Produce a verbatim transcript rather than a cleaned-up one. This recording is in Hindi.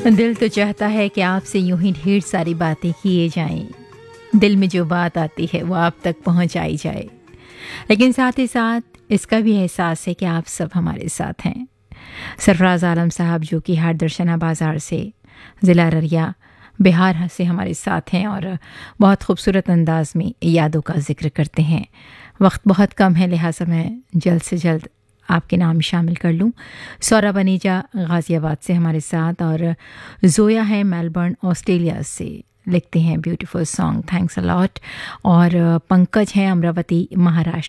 दिल तो चाहता है कि आपसे यूं ही ढेर सारी बातें किए जाएं, दिल में जो बात आती है वो आप तक पहुंचाई जाए, लेकिन साथ ही साथ इसका भी एहसास है कि आप सब हमारे साथ हैं। सरफराज आलम साहब जो कि हाट दर्शना बाज़ार से ज़िला अररिया बिहार से हमारे साथ हैं और बहुत खूबसूरत अंदाज में यादों का जिक्र करते हैं। वक्त बहुत कम है, लिहाजा मैं जल्द से जल्द आपके नाम शामिल कर लूँ। सौरा बनीजा गाज़ियाबाद से हमारे साथ और जोया है मेलबर्न ऑस्ट्रेलिया से, लिखते हैं beautiful song, thanks a lot. और पंकज हैं अमरावती महाराष्ट्र